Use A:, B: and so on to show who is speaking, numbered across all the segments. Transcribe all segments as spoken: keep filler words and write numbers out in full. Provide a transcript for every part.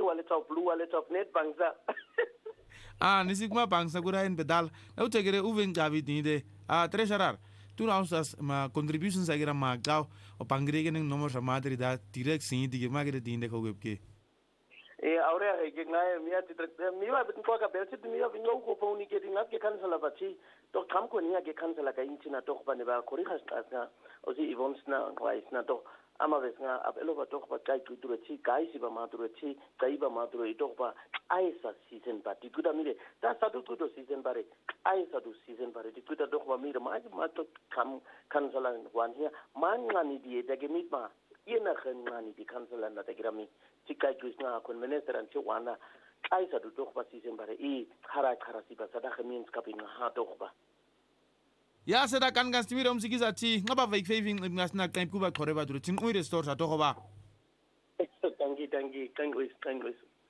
A: wallet of blue wallet of net bangsa
B: ah nisigma bangsa gurain pedal au tegere uven gavi dinde ah treasurer tu rausas ma contributions agira magdao o pangrege ning nomor samadri da direct sin dige magere dinde ko gebke
A: e aurea ke ngai mia titra miwa bitin ko ka belsit miwa bingo ko poni ke dinga ke kansala bachi to kam ko nia ke kansala ka inchina to bane ba kori khasna ozi evonsna kwaisna to ama vesna abelo ba to ba kai kuture chi kai si ba mature chi kai ba mature to ba aisa season ba ti kuda mire ta sa to to season bare aisa do season bare ti kuda to ba mire ma ma to kam kansala wan hia man ngani di de ke mit ma ina khan ngani di kansala na de grami chikai kuisna kon minister an chi wana aisa do to ba season bare i khara khara si ba sada khamin skapin ha to ba
B: ya seda kan gas timiro msikiza ti ngaba vai faving ngasna time kuba koreba duro tin uire store sa to ba
A: tangi tangi kangwis kangwis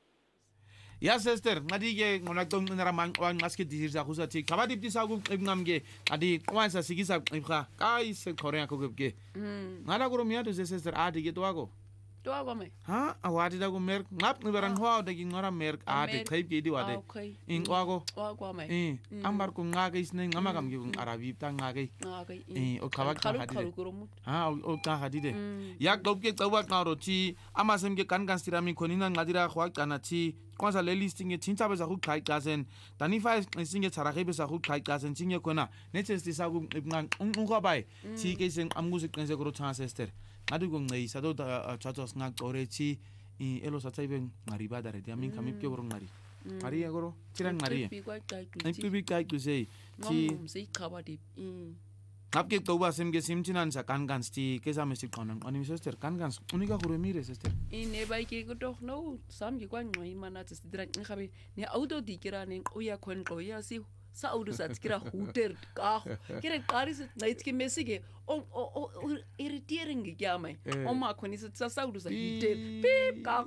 B: ya sister ngadi ge ngonak to ngara man wan ngaske disir sa khusa ti kabadi ti sa gu ngamge adi kwansa sikiza ibra kai se korea ko gebge ngala guru miya to sister adi ge to ago
C: to ago me
B: ha awadi da gu mer ngap ni baran ho da gi ngora mer adi khaib ge di wade in ago
C: ago me
B: eh ambar ko ngaga isne ngama kam gi arabi ta ngaga eh o kawak ka hadide ha o ka hadide yak dobge tawak ngaro ti amasem ge kan kan sirami konina ngadira khwak kana ti kwanza le listing ge tinta beza khu khai gasen tani fa singe tsarage beza khu khai gasen singe kona netes disa gu ngang unga bai ti ke sen amgusi kenze gro chance sister ngadu go ngai sado chatos ngak orechi i elo satsaiben ngari badare dia min kamip ke borong ngari ngari agoro tirang ngari npi bi kai ku sei ti
C: sei khabadi
B: आपके तो बस इनके सिमचिनान सा कान कान स्टी कैसा mistake कौन अनि sister can't can't उनिका खुरे Mire sister
C: ine bai ke ko doch no sam ke kwa ngoi mana tsi dira ngabe ne auto dikira ne uya khon ko ya si sa auto sa tsikira huter ka kire karis night ke mesige o o irritating ke ya mai o ma khoni sa sa auto sa hite pip ka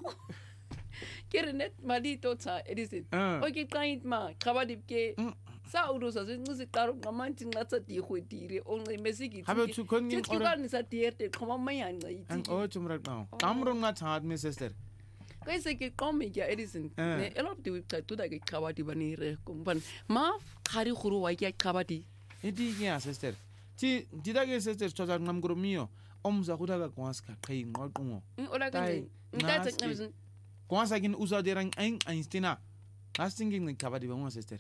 C: kire net mali to tsa edit o ke kaint ma khabadip ke sa udo sa ngizi karo ngamanti ngatsa di khwedire o ngi mesigi
B: habe tu kon ngin
C: ora ni sa tierte khoma maya ngai
B: an o tumra now kamro nga thad me sister
C: kai se ke komi ya edison ne elop di website to da ke khabadi bani re kumban ma khari khuru wa ke khabadi
B: edi ya sister ti didage sister choza ngamgro mio omza khudaga kwaska kai ngqonqo
C: ora ka ngata ngabizin
B: kwaska kin uza derang ein einstina lasting ngi khabadi ba mo sister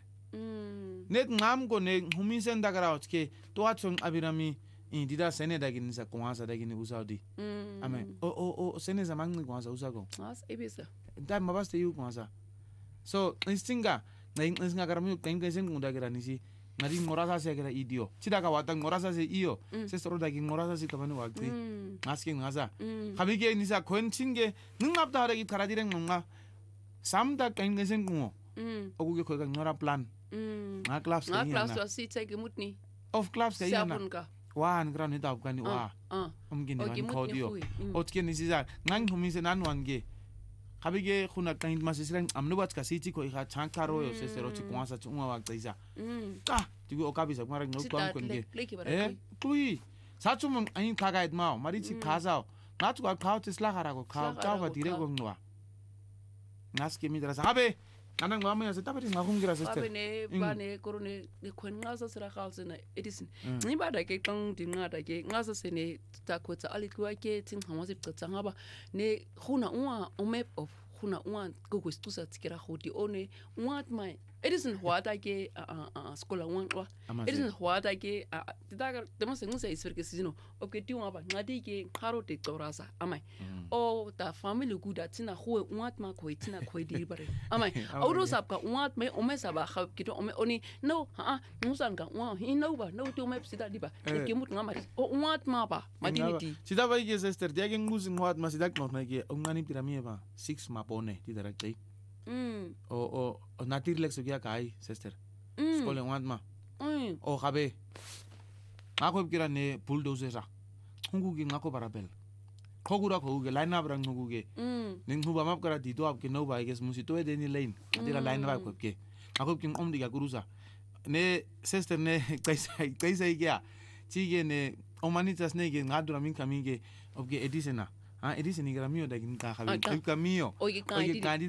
B: net ngam ko ne humisen da gara otke to atson abirami in dida sene da gin sa kwanza da gin usadi amen o o o sene za mangni kwanza usago
C: as ebisa
B: da mabaste yu kwanza so instinga na instinga garami kain kain ngunda gara nisi ngari ngorasa se gara idio chida ka wata ngorasa se iyo se soro da gin ngorasa se kamani wakti aske ngasa khabige nisa kon chinge ningapta haragi karadireng nonga samda kain kain ngo oguge ko ga ngora plan nga clubs
C: nga clubs wa si tsege mutni
B: of clubs ka yana wa an gran hita afgani wa umgini wan kodio otke ni siza ngang humise nan wange khabige khuna kain masisrang amnubat ka siti ko ikha chankaro yo se sero chi kwasa chunga wa tsaisa ka tigo okabi sa ngara ngok kwang konge eh tui sachum ain khaga idma mari chi khazao ngat ko khao tisla kharago khao chawa dire go ngwa ngaske mi dara sabe anang mama ya setapa ri ngahungira sister
C: abene bane korone ne khwen ngasa sira khalsena edison ni bada ke kang dingada ke ngasa sene ta khotsa alikwa ke tin hamase tsanga ba ne khuna uwa umep of khuna uwa go go stusa tsikira khoti one uwa mai edison hwata ke a skola uwa edison hwata ke daga demos nguse isferke sino oketi uwa ba ngadi ke kharo te torasa amai o ta family guda tina khwe uwa ma khoi tina khoi dir bare amai audo sabka uwa me o me saba khab kito o me oni no ha musan ka uwa hi no ba no to me sida diba ke mut ngamari o uwa ma ba madiniti
B: sida ba ke sister dia ke nguzing uwa ma sida no na ke ngani piramie ba six ma pone ti darak tai Mm. O o o natir lex gya kai sister. Mm. Skole want ma. Mm. O khabe. Ngako kira ne bulldozer ra. Hungu gi ngako barabel. Khogura khoge line up rang hungu ge. Mm. Ning huba map kara di to apke no ba guess musi to de ni line. Adira line ba ko ke. Ngako king om diga gurusa. Ne sister ne kaisa kaisa gya. Chige ne omanitas ne ge ngadura min kaminge obge edisena. Ah edisena gra mio da gin ka khabe. Ka mio.
C: Oge ka